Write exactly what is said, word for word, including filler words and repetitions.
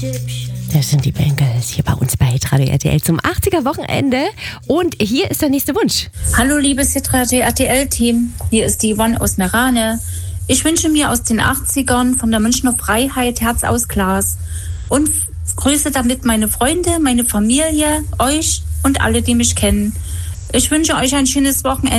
Das sind die Bengals hier bei uns bei Radio R T L zum achtziger-Wochenende. Und hier ist der nächste Wunsch. Hallo liebes Radio R T L-Team, hier ist die Yvonne aus Merane. Ich wünsche mir aus den achtzigern von der Münchner Freiheit Herz aus Glas und f- grüße damit meine Freunde, meine Familie, euch und alle, die mich kennen. Ich wünsche euch ein schönes Wochenende.